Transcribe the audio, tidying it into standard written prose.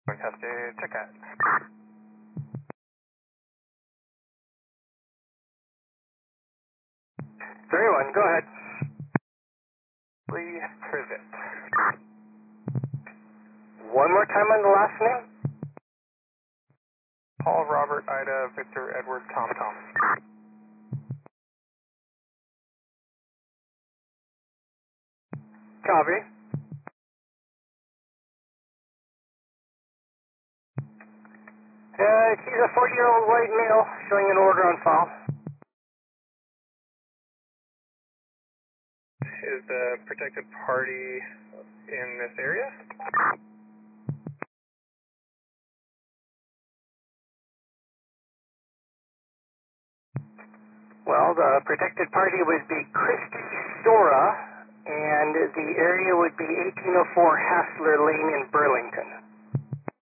Contested, check out. Three one, go ahead. Lee Privet. One more time on the last name. Paul, Robert, Ida, Victor, Edward, Tom, Tom. Copy. He's a 40-year-old white male showing an order on file. Is the protected party in this area? Well, the protected party would be Christy Stora, and the area would be 1804 Hassler Lane in Berlin.